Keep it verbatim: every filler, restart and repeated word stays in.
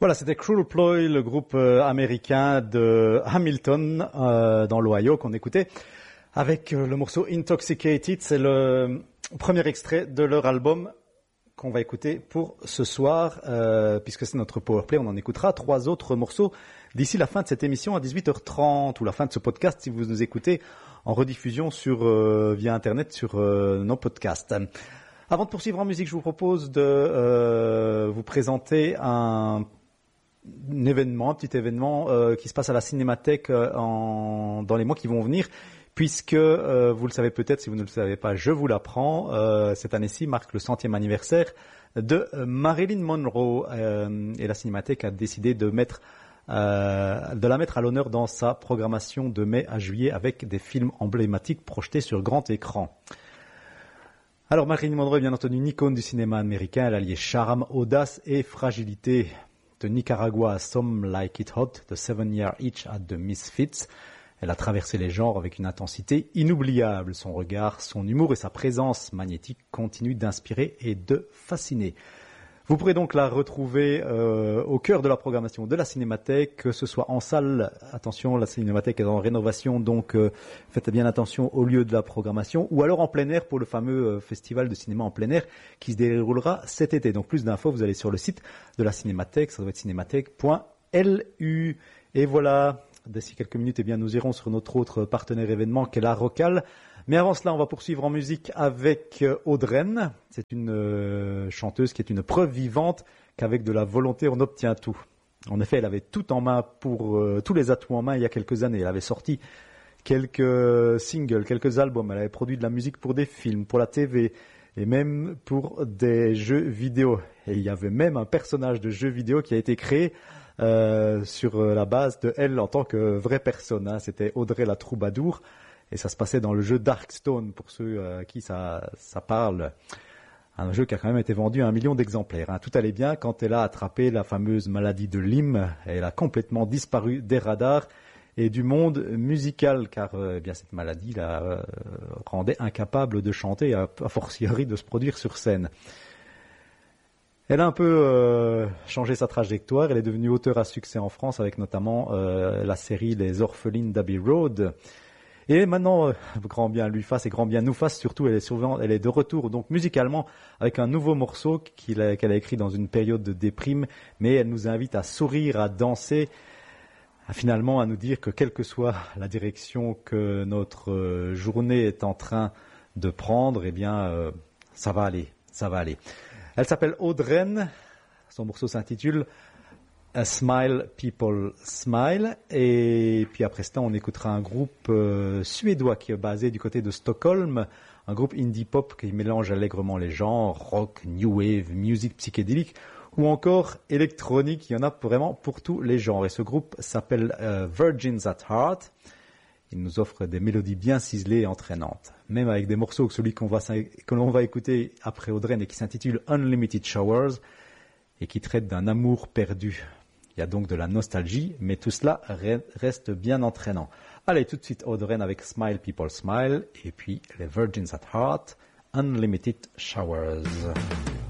Voilà, c'était Cruel Ploy, le groupe euh, américain de Hamilton, euh, dans l'Ohio, qu'on écoutait avec euh, le morceau Intoxicated. C'est le premier extrait de leur album qu'on va écouter pour ce soir, euh, puisque c'est notre Powerplay. On en écoutera trois autres morceaux d'ici la fin de cette émission à dix-huit heures trente, ou la fin de ce podcast si vous nous écoutez en rediffusion sur euh, via Internet sur euh, nos podcasts. Avant de poursuivre en musique, je vous propose de euh, vous présenter un un événement, un petit événement euh, qui se passe à la Cinémathèque euh, en, dans les mois qui vont venir, puisque, euh, vous le savez peut-être, si vous ne le savez pas, je vous l'apprends, euh, cette année-ci marque le centième anniversaire de Marilyn Monroe, euh, et la Cinémathèque a décidé de mettre, euh, de la mettre à l'honneur dans sa programmation de mai à juillet avec des films emblématiques projetés sur grand écran. Alors Marilyn Monroe est bien entendu une icône du cinéma américain, elle alliait charme, audace et fragilité. De Nicaragua à Some Like It Hot, de Seven Year Itch à The Misfits, elle a traversé les genres avec une intensité inoubliable. Son regard, son humour et sa présence magnétique continuent d'inspirer et de fasciner. Vous pourrez donc la retrouver euh, au cœur de la programmation de la Cinémathèque, que ce soit en salle. Attention, la Cinémathèque est en rénovation, donc euh, faites bien attention au lieu de la programmation, ou alors en plein air pour le fameux euh, festival de cinéma en plein air qui se déroulera cet été. Donc plus d'infos, vous allez sur le site de la Cinémathèque, ça doit être cinémathèque point l u. Et voilà, d'ici quelques minutes, eh bien, nous irons sur notre autre partenaire événement qu'est la Rocale. Mais avant cela, on va poursuivre en musique avec Audreyne. C'est une euh, chanteuse qui est une preuve vivante qu'avec de la volonté, on obtient tout. En effet, elle avait tout en main pour euh, tous les atouts en main il y a quelques années. Elle avait sorti quelques singles, quelques albums. Elle avait produit de la musique pour des films, pour la T V et même pour des jeux vidéo. Et il y avait même un personnage de jeu vidéo qui a été créé euh, sur la base de elle en tant que vraie personne. Hein. C'était Audrey la Troubadour. Et ça se passait dans le jeu Darkstone, pour ceux à qui ça, ça parle. Un jeu qui a quand même été vendu à un million d'exemplaires. Hein. Tout allait bien quand elle a attrapé la fameuse maladie de Lyme. Elle a complètement disparu des radars et du monde musical, car euh, eh bien cette maladie la euh, rendait incapable de chanter, a, a fortiori de se produire sur scène. Elle a un peu euh, changé sa trajectoire. Elle est devenue auteure à succès en France, avec notamment euh, la série Les Orphelines d'Abbey Road. Et maintenant, euh, grand bien lui fasse et grand bien nous fasse, surtout elle est souvent, elle est de retour donc musicalement avec un nouveau morceau qu'il a, qu'elle a écrit dans une période de déprime, mais elle nous invite à sourire, à danser, à finalement à nous dire que quelle que soit la direction que notre euh, journée est en train de prendre, eh bien euh, ça va aller, ça va aller. Elle s'appelle Audreyne, son morceau s'intitule A Smile People Smile, et puis après cela on écoutera un groupe euh, suédois qui est basé du côté de Stockholm, un groupe indie pop qui mélange allègrement les genres rock, new wave, musique psychédélique ou encore électronique. Il y en a vraiment pour tous les genres, et ce groupe s'appelle euh, Virgins at Heart. Il nous offre des mélodies bien ciselées et entraînantes, même avec des morceaux que celui qu'on va, que l'on va écouter après Audreyne et qui s'intitule Unlimited Showers et qui traite d'un amour perdu. Il y a donc de la nostalgie, mais tout cela reste bien entraînant. Allez, tout de suite Audreyne avec Smile People Smile, et puis les Virgins at Heart, Unlimited Showers.